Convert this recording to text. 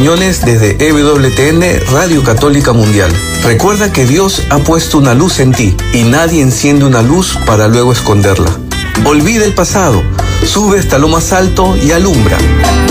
opiniones desde EWTN Radio Católica Mundial. Recuerda que Dios ha puesto una luz en ti y nadie enciende una luz para luego esconderla. Olvida el pasado, sube hasta lo más alto y alumbra.